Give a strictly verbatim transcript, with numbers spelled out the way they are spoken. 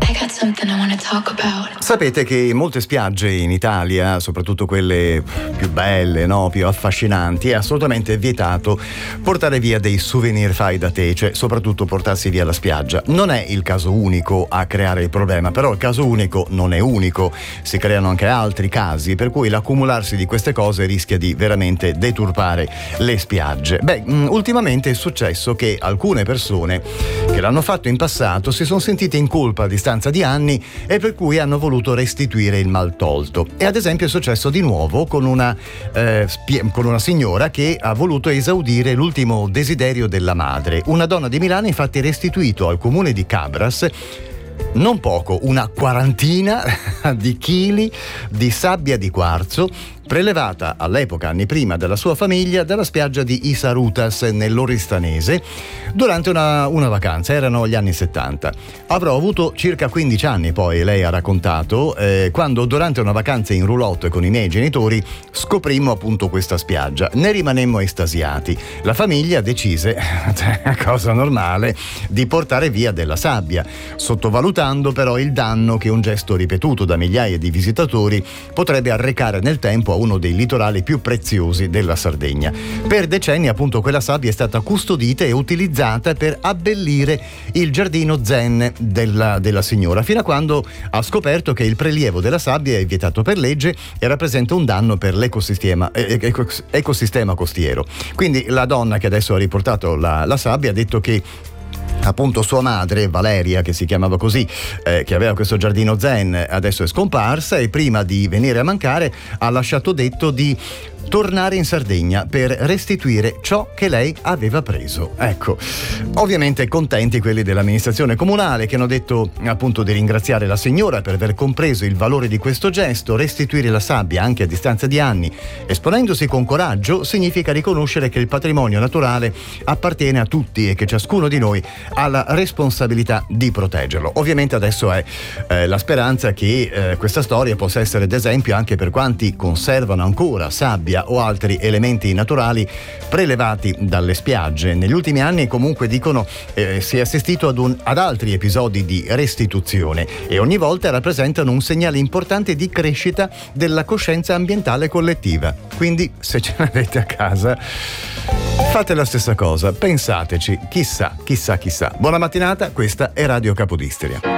Sapete che in molte spiagge in Italia, soprattutto quelle più belle, no, più affascinanti, è assolutamente vietato portare via dei souvenir fai da te, cioè soprattutto portarsi via la spiaggia. Non è il caso unico a creare il problema, però il caso unico non è unico, si creano anche altri casi per cui l'accumularsi di queste cose rischia di veramente deturpare le spiagge. Beh, ultimamente è successo che alcune persone che l'hanno fatto in passato si sono sentite in colpa a distanza di anni e per cui hanno voluto restituire il mal tolto. E ad esempio è successo di nuovo con una, eh, spie- con una signora che ha voluto esaudire l'ultimo desiderio della madre. Una donna di Milano infatti ha restituito al comune di Cabras non poco, una quarantina di chili di sabbia di quarzo prelevata all'epoca, anni prima, dalla sua famiglia dalla spiaggia di Isarutas nell'Oristanese durante una, una vacanza. Erano gli anni settanta. Avrò avuto circa quindici anni, poi lei ha raccontato, eh, quando durante una vacanza in roulotte con i miei genitori scoprimmo appunto questa spiaggia. Ne rimanemmo estasiati. La famiglia decise, cosa normale, di portare via della sabbia, sottovalutando però il danno che un gesto ripetuto da migliaia di visitatori potrebbe arrecare nel tempo a uno dei litorali più preziosi della Sardegna. Per decenni appunto quella sabbia è stata custodita e utilizzata per abbellire il giardino zen della, della signora, fino a quando ha scoperto che il prelievo della sabbia è vietato per legge e rappresenta un danno per l'ecosistema eh, ecosistema costiero. Quindi la donna che adesso ha riportato la, la sabbia ha detto che appunto sua madre, Valeria, che si chiamava così, eh, che aveva questo giardino zen, adesso è scomparsa e prima di venire a mancare ha lasciato detto di tornare in Sardegna per restituire ciò che lei aveva preso. Ecco, ovviamente contenti quelli dell'amministrazione comunale che hanno detto appunto di ringraziare la signora per aver compreso il valore di questo gesto. Restituire la sabbia anche a distanza di anni, esponendosi con coraggio, significa riconoscere che il patrimonio naturale appartiene a tutti e che ciascuno di noi ha la responsabilità di proteggerlo. Ovviamente adesso è eh, la speranza che eh, questa storia possa essere d'esempio anche per quanti conservano ancora sabbia o altri elementi naturali prelevati dalle spiagge. Negli ultimi anni comunque dicono eh, si è assistito ad, un, ad altri episodi di restituzione e ogni volta rappresentano un segnale importante di crescita della coscienza ambientale collettiva. Quindi se ce l'avete a casa fate la stessa cosa, pensateci, chissà, chissà, chissà. Buona mattinata, questa è Radio Capodistria.